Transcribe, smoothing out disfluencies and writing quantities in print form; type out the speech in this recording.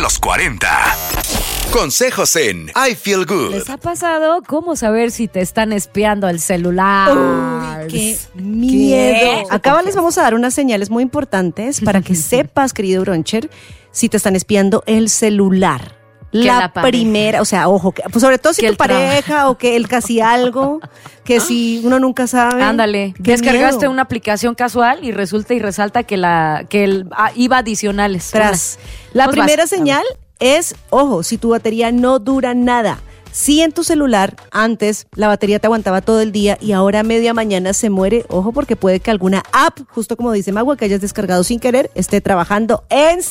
los 40. Consejos en I Feel Good. ¿Les ha pasado cómo saber si te están espiando el celular? ¡Uy, qué miedo! Acá les vamos a dar unas señales muy importantes para que sepas, querido Broncher, si te están espiando el celular. La primera, o sea, ojo, pues sobre todo si que tu pareja o que él casi algo, que si uno nunca sabe. Ándale, descargaste una aplicación casual y resulta y resalta que él iba adicionales. La primera señal es, ojo, si tu batería no dura nada. Si en tu celular antes la batería te aguantaba todo el día y ahora a media mañana se muere, ojo, porque puede que alguna app, justo como dice Magua, que hayas descargado sin querer, esté trabajando en